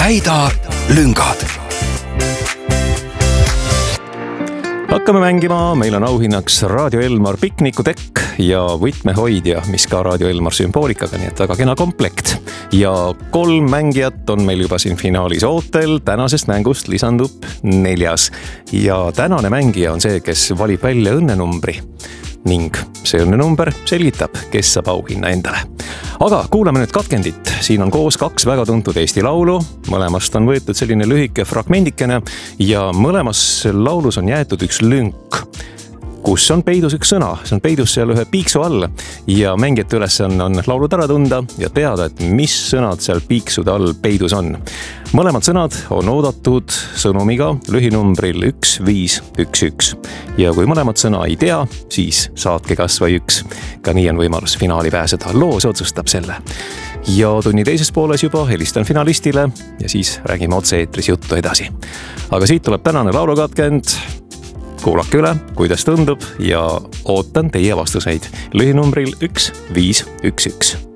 täida lüngad. Hakkame mängima, meil on auhinnaks Raadio Elmar piknikutekk ja võtmehoidja, mis ka Raadio Elmar sümboolikaga, nii et väga kena komplekt. Ja 3 mängijat on meil juba siin finaalis ootel, tänasest mängust lisandub 4. Ja tänane mängija on see, kes valib välja õnnenumbri ning see õnnenumber selgitab, kes saab auhinna endale. Aga kuulame nüüd katkendit. Siin on koos 2 väga tuntud Eesti laulu. Mõlemast on võetud selline lühike fragmendikene ja mõlemas laulus on jäetud üks lünk, kus on peidus üks sõna. See on peidus seal ühe piiksu all ja mängijate ülesanne on laulud ära tunda ja teada, et mis sõnad seal piiksude all peidus on. Mõlemad sõnad on oodatud sõnumiga lühinumbril 1511. Ja kui mõlemad sõna ei tea, siis saatke kas või 1. Ka nii on võimalus finaali pääseda. Loos otsustab selle. Ja tunni teises pooles juba helistan finalistile ja siis räägime otse-eetris juttu edasi. Aga siit tuleb tänane laulukatkend. Kuulake üle, kuidas tundub ja ootan teie vastuseid lühinumbril 1511.